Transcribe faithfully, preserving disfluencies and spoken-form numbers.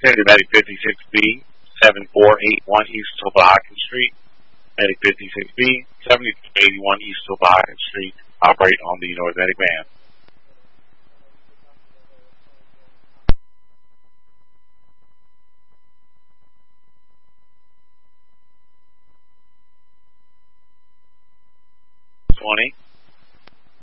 Attention Medic fifty-six B, seven four eight one East Tobacco Street. Medic fifty-six B, seventy-four eighty-one East Tobacco Street. Operate on the North Medic van. twenty.